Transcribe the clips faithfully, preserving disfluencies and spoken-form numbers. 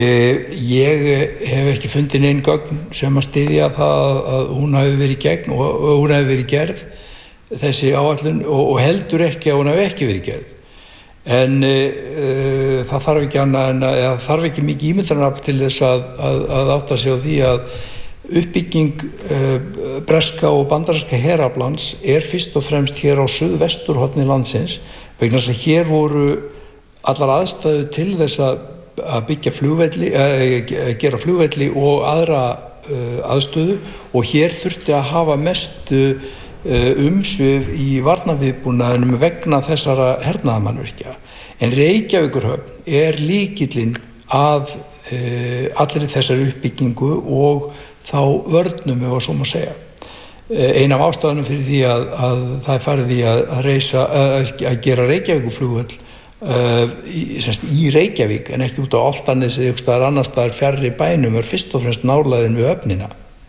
Ég hef ekki fundið nein gögn sem að styðja það að hún hafi verið gegn og hún hafi verið gerð þessi áætlun og heldur ekki að hún hafi ekki verið gerð. En uh, það þarf ekki annað en að það þarf ekki mikið ímyndarafl til þess að, að, að átta sig á því að uppbygging uh, breska og bandaríska heraflans er fyrst og fremst hér á suðvesturhorni landsins vegna þess að hér voru allar aðstæður til þess að að byggja flugvelli, að gera flugvelli og aðra uh, aðstöðu og hér þurfti að hafa mest uh, umsvif í varnarviðbúnaðinum vegna þessara hernaðarmannvirkja. En Reykjavíkurhöfn er lykillinn að uh, allri þessari uppbyggingu og þá vörnum ef að svo má segja. Uh, ein af ástæðunum fyrir því að, að það er farið í að, að, reisa, að, að gera Reykjavíkurflugvöll Uh, í, semst, í Reykjavík en ekki út á Álftanes eða einhvers staðar annars staðar fjarri bænum er fyrst og fremst nálægðin við höfnina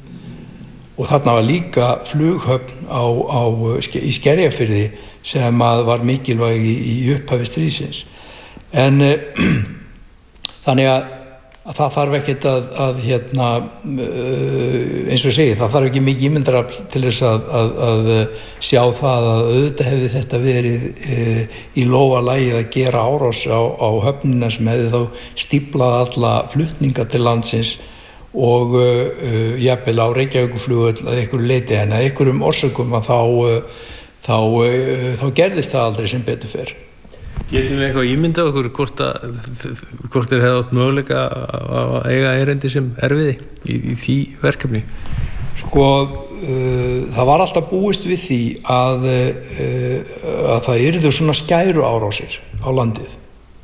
og þarna var líka flughöfn á, á, í Skerjafirði sem að var mikilvæg í, í upphafi stríðsins en uh, þannig að, að það þarf ekkert að, að hérna, uh, eins og ég segi, það þarf ekki mikið ímyndarafl til þess að, að, að sjá það að auðvitað hefði þetta verið uh, í lófa lagið að gera árás á, á höfnina sem hefði þá stíflað alla flutninga til landsins og uh, jafnvel á Reykjavíkurflugvöll að einhverju leyti en að einhverjum orsökum að þá, uh, þá, uh, þá gerðist það aldrei sem betur fer. Getum við eitthvað ímyndað okkur hvort, að, hvort þeir hefði átt möguleika að eiga erindi sem erfiði í, í því verkefni? Sko, uh, það var alltaf búist við því að, uh, að það yrðu svona skæru árásir á landið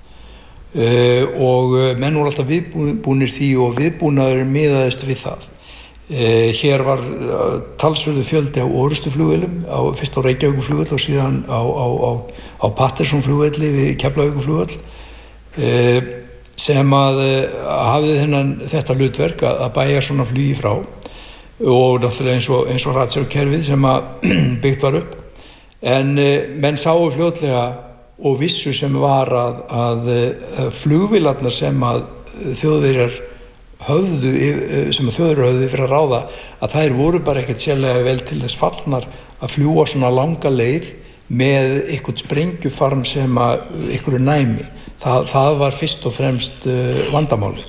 uh, og menn voru alltaf viðbúnir því og viðbúnaður miðaðist við það. Uh, hér var uh, talsverður fjöldi á orrustuflugvélum, á, fyrst á Reykjavíkurflugvöll og síðan á, á, á, á Pattersonflugvelli við Keflavíkurflugvöll uh, sem að uh, hafði þennan, þetta hlutverk að, að bæja svona flugi frá og náttúrulega eins og, eins og ratsjárkerfið sem að byggt var upp en uh, menn sáu fljótlega og vissu sem var að, að, að flugvélarnar sem að Þjóðverjar höfðu, sem að þjóðir höfðu fyrir að ráða að þær voru bara ekkert sérlega vel til þess fallnar að fljúa svona langa leið með eitthvað sprengjufarm sem að einhverju næmi. Það, það var fyrst og fremst uh, vandamáli.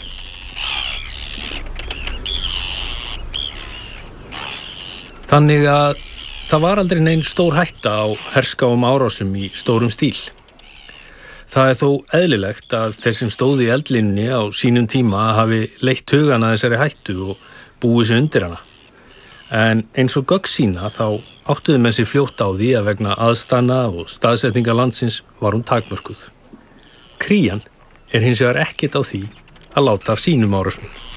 Þannig að það var aldrei nein stór hætta á herskáum árásum í stórum stíl. Það er þó eðlilegt að þeir sem stóðu í eldlínunni á sínum tíma hafi leitt hugan að þessari hættu og búið sig undir hana. En eins og gögn sína þá áttuðu menn sér fljótt á því að vegna aðstæðna og staðsetninga landsins var hún takmörkuð. Krían er hins vegar ekkert á því að láta af sínum árásum.